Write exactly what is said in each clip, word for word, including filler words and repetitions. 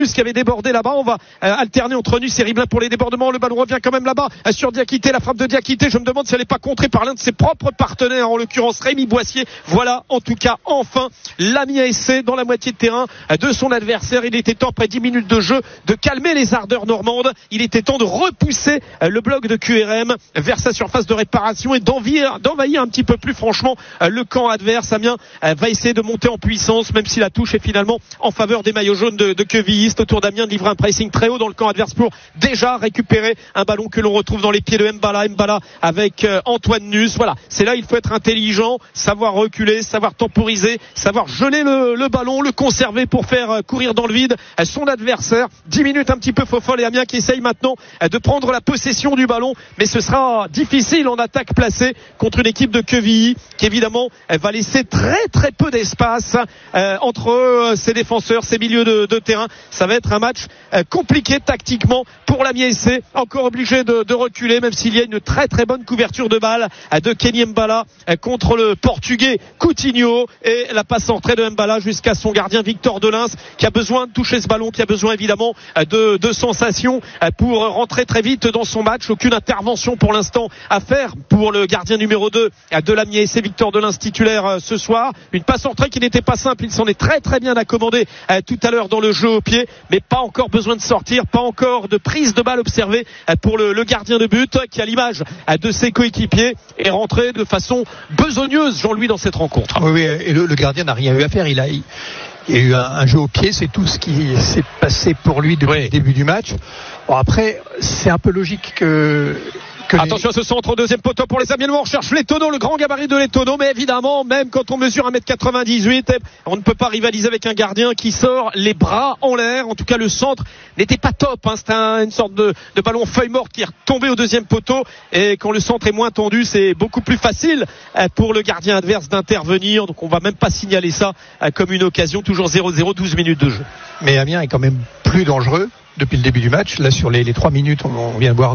qui avait débordé là-bas. On va euh, alterner entre Nus et Riblin pour les débordements. Le ballon revient quand même là-bas euh, sur Diakité. La frappe de Diakité, je me demande si elle n'est pas contrée par l'un de ses propres partenaires, en l'occurrence Rémi Boissier. Voilà, en tout cas, enfin, l'Amiens S C dans la moitié de terrain euh, de son adversaire. Il était temps, après dix minutes de jeu, de calmer les ardeurs normandes. Il était temps de repousser euh, le bloc de Q R M vers sa surface de réparation et d'envahir, d'envahir un petit peu plus franchement euh, le camp adverse. Amiens euh, va essayer de monter en puissance, même si la touche est finalement en faveur des maillots jaunes de, de Quevilly. Autour d'Amiens de livrer un pressing très haut dans le camp adverse pour déjà récupérer un ballon que l'on retrouve dans les pieds de Mbala. Mbala avec euh, Antoine Nus. Voilà, c'est là il faut être intelligent, savoir reculer, savoir temporiser, savoir geler le, le ballon, le conserver pour faire euh, courir dans le vide euh, son adversaire. dix minutes un petit peu faux-folle et Amiens qui essaye maintenant euh, de prendre la possession du ballon, mais ce sera difficile en attaque placée contre une équipe de Quevilly qui évidemment euh, va laisser très très peu d'espace euh, entre euh, ses défenseurs, ses milieux de, de terrain. Ça va être un match euh, compliqué tactiquement pour l'Amiens S C, encore obligé de, de reculer, même s'il y a une très très bonne couverture de balle euh, de Kenny Mbala euh, contre le portugais Coutinho, et la passe en retrait de Mbala jusqu'à son gardien Victor Delins qui a besoin de toucher ce ballon, qui a besoin évidemment euh, de, de sensations euh, pour rentrer très vite dans son match. Aucune intervention pour l'instant à faire pour le gardien numéro deux euh, de l'Amiens S C, Victor Delins, titulaire euh, ce soir. Une passe en retrait qui n'était pas simple, il s'en est très très bien accommodé euh, tout à l'heure dans le jeu au pied, mais pas encore besoin de sortir, pas encore de prise de balle observée pour le, le gardien de but qui, à l'image de ses coéquipiers, est rentré de façon besogneuse, Jean-Louis, dans cette rencontre. Oui, oui, et le, le gardien n'a rien eu à faire. Il a, il, il y a eu un, un jeu au pied, c'est tout ce qui s'est passé pour lui depuis oui. le début du match. Bon, après, c'est un peu logique que... Attention à ce centre au deuxième poteau pour les Amiénois. On recherche Letono, le grand gabarit de Letono, mais évidemment, même quand on mesure un mètre quatre-vingt-dix-huit, on ne peut pas rivaliser avec un gardien qui sort les bras en l'air. En tout cas, le centre n'était pas top, hein. C'était un, une sorte de, de ballon feuille morte qui est retombé au deuxième poteau, et quand le centre est moins tendu, c'est beaucoup plus facile pour le gardien adverse d'intervenir. Donc on va même pas signaler ça comme une occasion. Toujours zéro zéro, douze minutes de jeu. Mais Amiens est quand même plus dangereux depuis le début du match. Là, sur les, les trois minutes, on, on vient de voir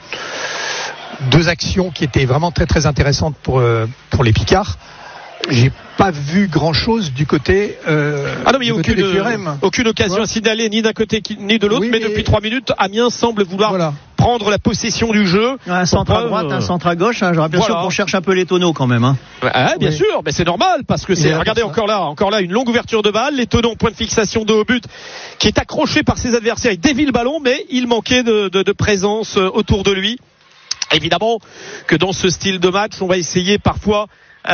deux actions qui étaient vraiment très très intéressantes pour euh, pour les Picards. J'ai pas vu grand chose du côté euh, ah non mais il n'y a aucune, euh, aucune occasion à signaler ni d'un côté ni de l'autre, oui, mais, mais depuis trois minutes Amiens semble vouloir voilà. prendre la possession du jeu. Un centre à droite, euh... un centre à gauche, hein. J'aurais bien voilà. sûr qu'on cherche un peu les tonneaux quand même, hein. Ah, bien oui. sûr, mais c'est normal parce que c'est, regardez encore là, encore là une longue ouverture de balle, les tonneaux en point de fixation de haut but qui est accroché par ses adversaires, il dévie le ballon mais il manquait de, de, de présence autour de lui. Évidemment que dans ce style de match, on va essayer parfois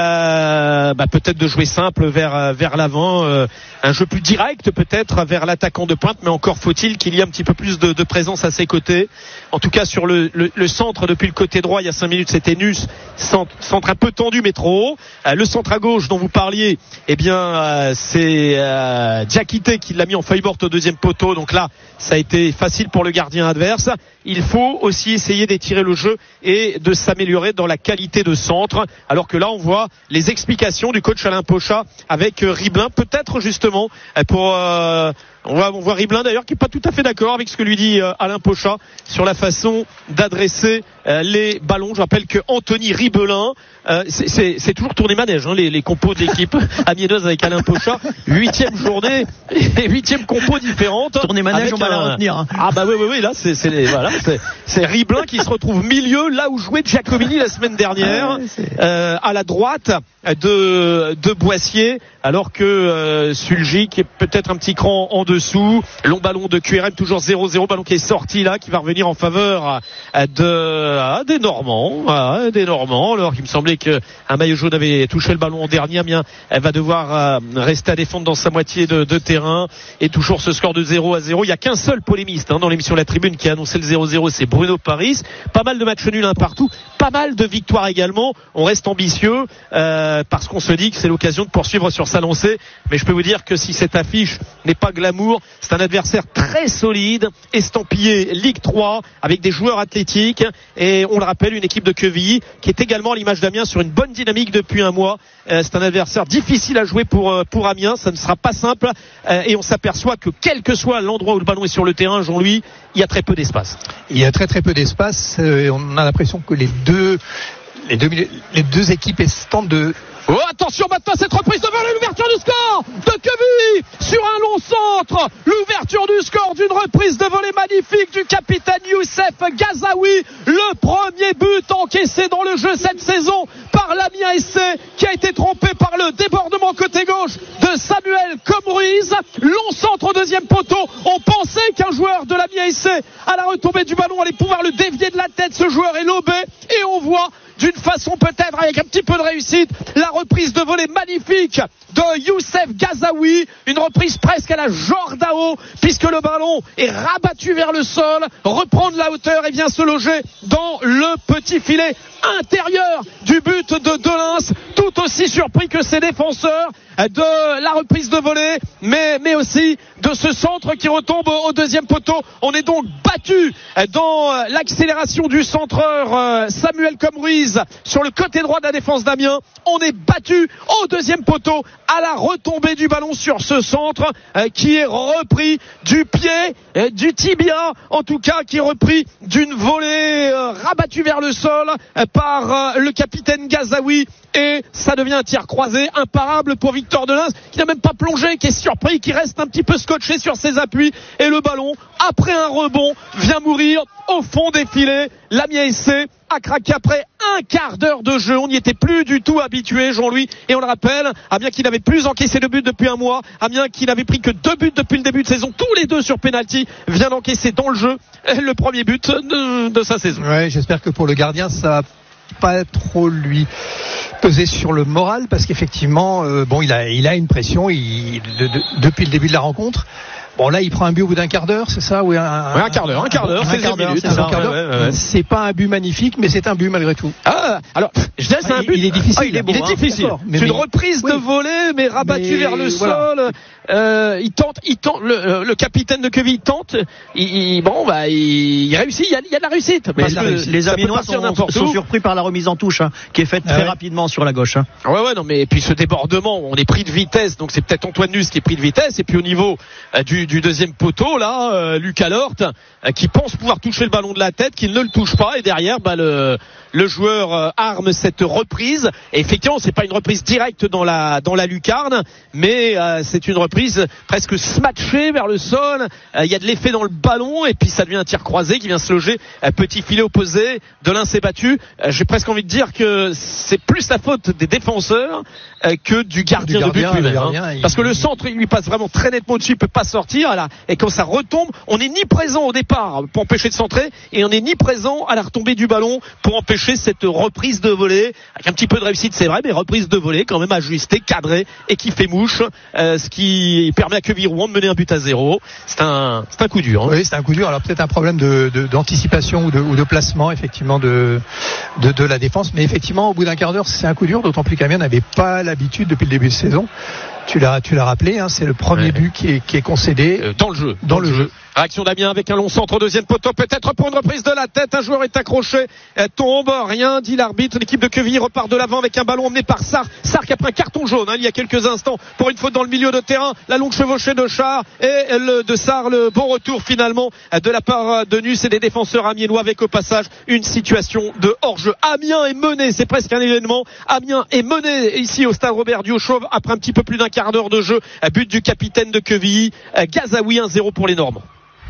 euh, bah peut-être de jouer simple vers vers l'avant, euh, un jeu plus direct peut-être vers l'attaquant de pointe, mais encore faut-il qu'il y ait un petit peu plus de, de présence à ses côtés. En tout cas sur le, le, le centre depuis le côté droit, il y a cinq minutes, c'était Nus, centre, centre un peu tendu mais trop haut. Euh, le centre à gauche dont vous parliez, eh bien euh, c'est euh, Diakité qui l'a mis en feuille morte au deuxième poteau. Donc là, ça a été facile pour le gardien adverse. Il faut aussi essayer d'étirer le jeu et de s'améliorer dans la qualité de centre. Alors que là, on voit les explications du coach Alain Pochat avec euh, Riblin, peut-être justement pour euh, on voit, on voit Riblin d'ailleurs qui est pas tout à fait d'accord avec ce que lui dit euh, Alain Pochat sur la façon d'adresser euh, les ballons. Je rappelle que Anthony Ribelin, euh, c'est, c'est, c'est toujours tourné manège, hein, les, les compos de l'équipe amiénoise avec Alain Pochat. Huitième journée et huitième compo différente. Tourné manège, on va un... la retenir. Hein. Ah bah oui oui oui, là c'est c'est les, voilà, c'est, c'est Riblin qui se retrouve milieu là où jouait Giacomini la semaine dernière, euh, à la droite de de Boissier, alors que euh, Sulji qui est peut-être un petit cran en dessous. Long ballon de Q R M, toujours zéro zéro, ballon qui est sorti là, qui va revenir en faveur de ah, des Normands, ah, des Normands. Alors qu'il me semblait que un maillot jaune avait touché le ballon en dernier. Amiens, elle va devoir euh, rester à défendre dans sa moitié de, de terrain, et toujours ce score de zéro à zéro. Il y a qu'un seul polémiste hein, dans l'émission La Tribune qui a annoncé le zéro zéro, c'est Bruno Paris. Pas mal de matchs nuls un partout, pas mal de victoires également. On reste ambitieux euh, parce qu'on se dit que c'est l'occasion de poursuivre sur sa lancée. Mais je peux vous dire que si cette affiche n'est pas glamour, c'est un adversaire très solide, estampillé Ligue trois, avec des joueurs athlétiques, et on le rappelle, une équipe de Quevilly qui est également à l'image d'Amiens sur une bonne dynamique depuis un mois. Euh, c'est un adversaire difficile à jouer pour euh, pour Amiens, ça ne sera pas simple, euh, et on s'aperçoit que quel que soit l'endroit où le ballon est sur le terrain, Jean-Louis, il y a très peu d'espace. Il y a très très peu d'espace, euh, et on a l'impression que les deux les, deux, les deux équipes tentent de... Oh, attention maintenant cette reprise de volée, l'ouverture du score de Quevilly sur un long centre, l'ouverture du score d'une reprise de volée magnifique du capitaine Youssef Ghazaoui, le premier but encaissé dans le jeu cette saison par l'Amiens S C qui a été trompé par le débordement côté gauche de Samuel Comruiz. Long centre au deuxième poteau, on pensait qu'un joueur de l'Amiens S C à la retombée du ballon allait pouvoir le dévier de la tête, ce joueur est lobé et on voit d'une façon peut-être avec un petit peu de réussite la reprise de volée magnifique de Youssef Ghazaoui, une reprise presque à la Jordao puisque le ballon est rabattu vers le sol, reprend de la hauteur et vient se loger dans le petit filet intérieur du but de Delins, tout aussi surpris que ses défenseurs de la reprise de volée mais, mais aussi de ce centre qui retombe au deuxième poteau. On est donc battu dans l'accélération du centreur Samuel Comruiz sur le côté droit de la défense d'Amiens. On est battu au deuxième poteau à la retombée du ballon sur ce centre qui est repris du pied, du tibia en tout cas, qui est repris d'une volée rabattue vers le sol par le capitaine Ghazaoui et ça devient un tir croisé imparable pour Victor Delins qui n'a même pas plongé, qui est surpris, qui reste un petit peu scotché sur ses appuis et le ballon après un rebond vient mourir au fond des filets. L'Amiens S C a craqué après un quart d'heure de jeu. On n'y était plus du tout habitué, Jean-Louis, et on le rappelle, Amiens qui n'avait plus encaissé de but depuis un mois, Amiens qui n'avait pris que deux buts depuis le début de saison, tous les deux sur penalty, vient d'encaisser dans le jeu le premier but de, de sa saison. Ouais, j'espère que pour le gardien ça va pas trop lui peser sur le moral parce qu'effectivement euh, bon il a il a une pression il, de, de, depuis le début de la rencontre. Bon là il prend un but au bout d'un quart d'heure, c'est ça ou un, un, ouais, un quart d'heure, un quart d'heure, un quart d'heure, minutes, c'est ça, un quart d'heure. Ouais, ouais, ouais. C'est pas un but magnifique mais c'est un but malgré tout. Ah alors je dirais c'est un but. Il est difficile. Ah, il est, bon, il est hein, difficile. Mais, c'est une mais, reprise oui. de volée mais rabattue vers le voilà. sol. Euh, il tente, il tente. Le, le capitaine de Quevilly tente. Il, il, bon bah il, il réussit. Il y a, il y a de la réussite. Mais la, les Amiénois sont, sont surpris par la remise en touche hein, qui est faite ah très ouais. rapidement sur la gauche. Hein. Ouais ouais non mais et puis ce débordement, on est pris de vitesse donc c'est peut-être Antoine Nuss qui est pris de vitesse et puis au niveau euh, du, du deuxième poteau là, euh, Lucas Lort euh, qui pense pouvoir toucher le ballon de la tête, qui ne le touche pas et derrière bah le le joueur euh, arme cette reprise et effectivement c'est pas une reprise directe dans la dans la lucarne mais euh, c'est une reprise presque smatchée vers le sol. Il euh, y a de l'effet dans le ballon et puis ça devient un tir croisé qui vient se loger euh, petit filet opposé. Delins s'est battu. Euh, j'ai presque envie de dire que c'est plus la faute des défenseurs euh, que du gardien, du gardien de but lui-même hein. il... parce que le centre il lui passe vraiment très nettement dessus, il peut pas sortir là. Et quand ça retombe, on n'est ni présent au départ pour empêcher de centrer et on n'est ni présent à la retombée du ballon pour empêcher cette reprise de volée avec un petit peu de réussite c'est vrai mais reprise de volée quand même ajustée, cadrée et qui fait mouche euh, ce qui permet à Quevilly Rouen de mener un but à zéro. C'est un, c'est un coup dur. Hein. Oui, c'est un coup dur. Alors peut-être un problème de, de, d'anticipation ou de, ou de placement effectivement de, de, de la défense. Mais effectivement, au bout d'un quart d'heure, c'est un coup dur. D'autant plus qu'Amiens n'avait pas l'habitude depuis le début de saison. Tu l'as, tu l'as rappelé. Hein, c'est le premier ouais. but qui est, qui est concédé euh, dans le jeu. Dans, dans le jeu. jeu. Réaction d'Amiens avec un long centre au deuxième poteau, peut-être pour une reprise de la tête, un joueur est accroché, elle tombe, rien dit l'arbitre, l'équipe de Quevilly repart de l'avant avec un ballon emmené par Sarr, Sarr qui a pris un carton jaune hein, il y a quelques instants pour une faute dans le milieu de terrain, la longue chevauchée de Char et le, de Sarr, le bon retour finalement de la part de Nuss et des défenseurs amiénois avec au passage une situation de hors-jeu. Amiens est mené, c'est presque un événement, Amiens est mené ici au stade Robert Diochauve après un petit peu plus d'un quart d'heure de jeu, but du capitaine de Quevilly, Ghazaoui, un zéro pour les Normands.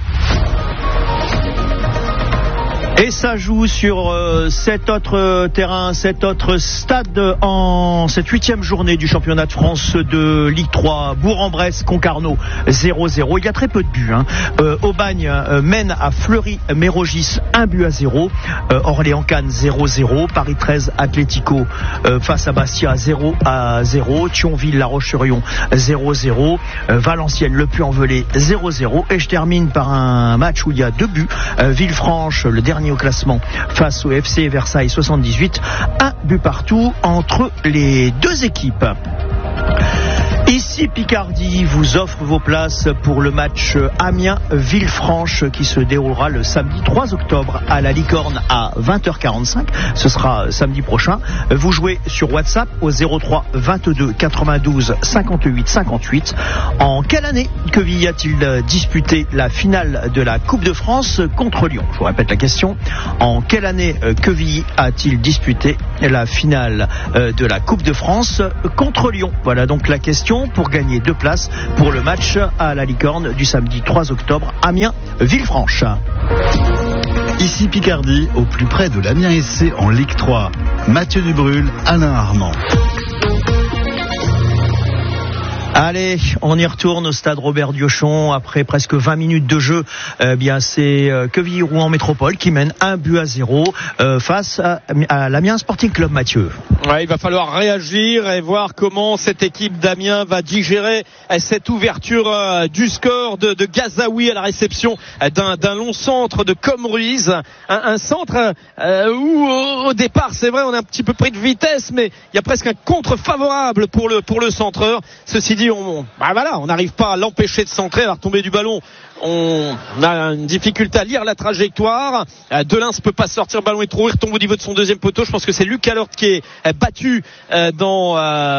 Et ça joue sur euh, cet autre euh, terrain, cet autre stade en cette huitième journée du championnat de France de Ligue trois. Bourg-en-Bresse, Concarneau, zéro zéro. Il y a très peu de buts. Hein. Euh, Aubagne euh, mène à Fleury-Mérogis, un but à zéro. Euh, Orléans-Cannes, zéro zéro. Paris treize, Atlético euh, face à Bastia, zéro à zéro. Thionville-La Roche-sur-Yon, zéro zéro. Euh, Valenciennes, Le Puy-en-Velay, zéro zéro. Et je termine par un match où il y a deux buts. Euh, Villefranche, le dernier au classement face au F C Versailles soixante-dix-huit, un but partout entre les deux équipes. Ici Picardie vous offre vos places pour le match Amiens-Villefranche qui se déroulera le samedi trois octobre à la Licorne à vingt heures quarante-cinq. Ce sera samedi prochain. Vous jouez sur WhatsApp au zéro trois vingt-deux quatre-vingt-douze cinquante-huit cinquante-huit. En quelle année Quevilly a-t-il disputé la finale de la Coupe de France contre Lyon? Je vous répète la question. En quelle année Quevilly a-t-il disputé la finale de la Coupe de France contre Lyon? Voilà donc la question pour gagner deux places pour le match à la Licorne du samedi trois octobre, Amiens-Villefranche. Ici Picardie, au plus près de l'Amiens S C en Ligue trois. Mathieu Dubrul, Alain Armand. Allez, on y retourne au stade Robert Diochon après presque vingt minutes de jeu. Eh bien, c'est euh, Quevilly-Rouen Métropole qui mène un but à zéro euh, face à, à l'Amiens Sporting Club. Mathieu. Ouais, il va falloir réagir et voir comment cette équipe d'Amiens va digérer cette ouverture euh, du score de, de Gazaoui à la réception d'un, d'un long centre de Comruiz. Un, un centre euh, où au, au départ, c'est vrai, on est un petit peu pris de vitesse, mais il y a presque un contre favorable pour le pour le centreur. Ceci dit, on, bah voilà, on n'arrive pas à l'empêcher de centrer, à la retombée du ballon. On a une difficulté à lire la trajectoire. Delins ne peut pas sortir, le ballon est trop haut, il retombe au niveau de son deuxième poteau. Je pense que c'est Luc Allort qui est battu dans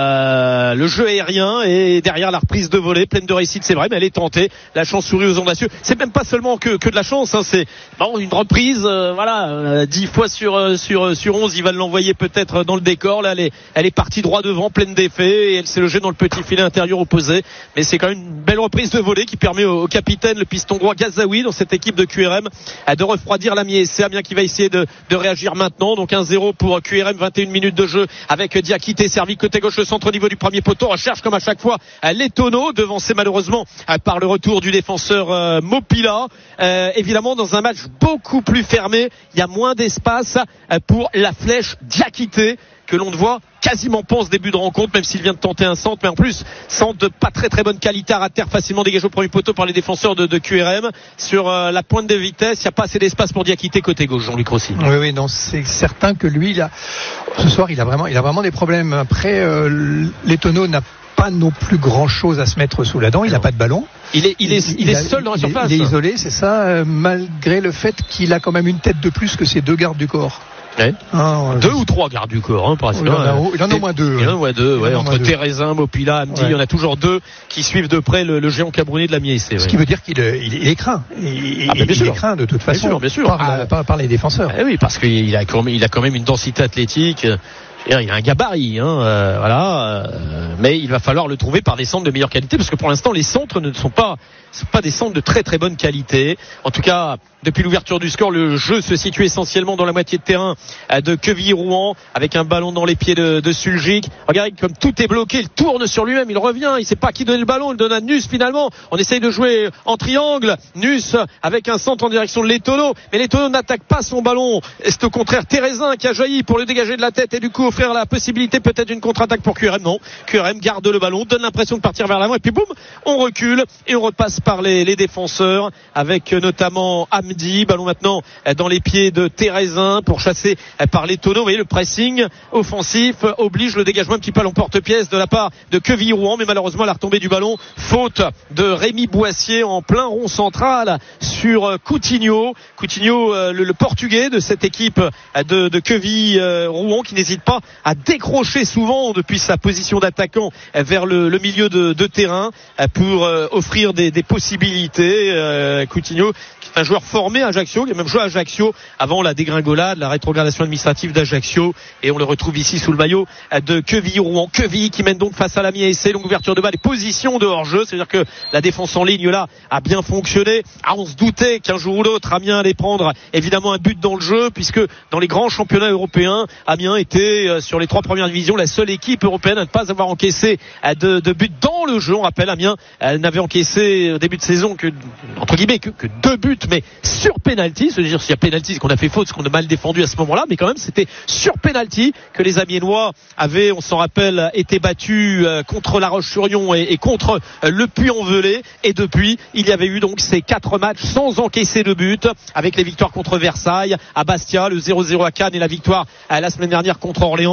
euh, le jeu aérien et derrière la reprise de volée, pleine de réussite, c'est vrai, mais elle est tentée. La chance sourit aux audacieux. C'est même pas seulement que, que de la chance, hein, c'est bon, une reprise, euh, voilà, euh, dix fois sur sur sur onze, il va l'envoyer peut-être dans le décor. Là, elle est, elle est partie droit devant, pleine d'effets, et elle s'est logée dans le petit filet intérieur opposé. Mais c'est quand même une belle reprise de volée qui permet au, au capitaine, le piston droit Gazaoui, dans cette équipe de Q R M, de refroidir l'Amiens. C'est Amiens qui va essayer de, de réagir maintenant. Donc un zéro pour Q R M, vingt et une minutes de jeu avec Diakité servi côté gauche, le centre au niveau du premier poteau. Recherche comme à chaque fois les tonneaux, devancé malheureusement par le retour du défenseur euh, Mopila. Euh, évidemment, dans un match beaucoup plus fermé, il y a moins d'espace pour la flèche Diakité, que l'on ne voit quasiment pas en ce début de rencontre, même s'il vient de tenter un centre, mais en plus centre de pas très très bonne qualité à terre, facilement dégagé au premier poteau par les défenseurs de, de Q R M sur euh, la pointe de vitesse. Il n'y a pas assez d'espace pour Diakité côté gauche. Jean-Luc Rossi. Oui, oui, non, c'est certain que lui, il a, ce soir, il a vraiment, il a vraiment des problèmes. Après, euh, l'Etono n'a pas non plus grand chose à se mettre sous la dent. Il n'a pas de ballon. Il est, il est, il, il est seul dans la surface. Il est isolé, c'est ça, euh, malgré le fait qu'il a quand même une tête de plus que ses deux gardes du corps. Ouais. Ah, deux ou trois gardes du corps, hein, par il, en a, il en a au moins deux. Il en a au moins deux, ouais, entre Thérézin, Mopila, Hamdi, ouais. Il y en a toujours deux qui suivent de près le, le géant camerounais de l'Amiens. Ce ouais. qui veut dire qu'il il, il est craint. Il, ah, il, il est craint de toute façon. Bien sûr, bien sûr. Par, ah, la, par, par les défenseurs. Eh oui, parce qu'il a, il a quand même une densité athlétique. Il a un gabarit, hein, euh, voilà, euh, mais il va falloir le trouver par des centres de meilleure qualité, parce que pour l'instant les centres ne sont pas, sont pas des centres de très très bonne qualité. En tout cas, depuis l'ouverture du score, le jeu se situe essentiellement dans la moitié de terrain de Quevilly-Rouen, avec un ballon dans les pieds de, de Suljic. Regardez comme tout est bloqué, il tourne sur lui-même, il revient, il sait pas à qui donner le ballon, il donne à Nus finalement. On essaye de jouer en triangle, Nus avec un centre en direction de Letono, mais Letono n'attaque pas son ballon. C'est au contraire Thérézin qui a jailli pour le dégager de la tête et du coup offrir la possibilité peut-être d'une contre-attaque pour Q R M. Non, Q R M garde le ballon, donne l'impression de partir vers l'avant et puis boum, on recule et on repasse par les, les défenseurs avec notamment Hamdi. Ballon maintenant dans les pieds de Thérézin pour chasser par les tonneaux. Vous voyez, le pressing offensif oblige le dégagement un petit peu à l'emporte-pièce de la part de Quevilly-Rouen, mais malheureusement la retombée du ballon, faute de Rémi Boissier en plein rond central sur Coutinho. Coutinho, le, le portugais de cette équipe de, de Quevilly-Rouen, qui n'hésite pas à décrocher souvent depuis sa position d'attaquant vers le, le milieu de, de terrain pour euh, offrir des, des possibilités. Euh, Coutinho, qui est un joueur formé à Ajaccio, qui a même joué à Ajaccio avant la dégringolade, la rétrogradation administrative d'Ajaccio, et on le retrouve ici sous le maillot de Quevilly-Rouen. Quevilly qui mène donc face à l'Amiens S C, longue ouverture de balle et position de hors-jeu, c'est-à-dire que la défense en ligne là a bien fonctionné. Ah, on se doutait qu'un jour ou l'autre Amiens allait prendre évidemment un but dans le jeu, puisque dans les grands championnats européens, Amiens était euh, sur les trois premières divisions la seule équipe européenne à ne pas avoir encaissé euh, de, de but dans le jeu. On rappelle, Amiens euh, n'avait encaissé au début de saison que, entre guillemets, que, que deux buts, mais sur penalty. C'est-à-dire s'il y a penalty, c'est qu'on a fait faute, c'est qu'on a mal défendu à ce moment-là, mais quand même c'était sur penalty que les Amiénois avaient, on s'en rappelle, été battus euh, contre La Roche-sur-Yon et, et contre euh, le Puy-en-Velay. Et depuis, il y avait eu donc ces quatre matchs sans encaisser de but, avec les victoires contre Versailles, à Bastia, le zéro zéro à Cannes et la victoire euh, la semaine dernière contre Orléans.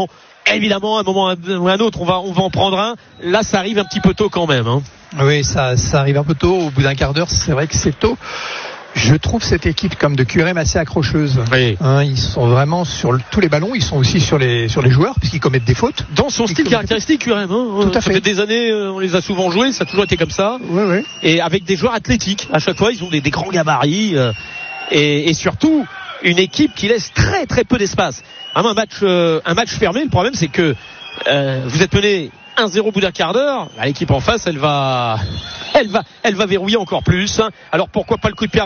évidemment, à un moment ou à un autre, on va, on va en prendre un. Là, ça arrive un petit peu tôt quand même. Hein. Oui, ça, ça arrive un peu tôt. Au bout d'un quart d'heure, c'est vrai que c'est tôt. Je trouve cette équipe comme de Q R M assez accrocheuse. Oui. Hein, ils sont vraiment sur le, tous les ballons. Ils sont aussi sur les sur les joueurs puisqu'ils commettent des fautes. Dans son style caractéristique, Q R M. Hein. Tout à ça fait. fait des années, on les a souvent joués. Ça a toujours été comme ça. Oui, oui. Et avec des joueurs athlétiques. À chaque fois, ils ont des, des grands gabarits euh, et, et surtout une équipe qui laisse très très peu d'espace. Vraiment un match, euh, un match fermé. Le problème, c'est que euh, vous êtes mené un zéro au bout d'un quart d'heure. L'équipe en face, elle va, elle va, elle va verrouiller encore plus. Alors pourquoi pas le coup de pied